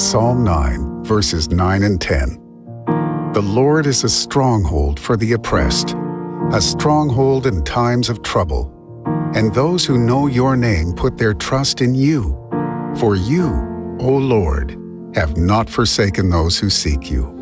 Psalm 9, verses 9 and 10. The Lord is a stronghold for the oppressed, a stronghold in times of trouble. And those who know your name put their trust in you. For you, O Lord, have not forsaken those who seek you.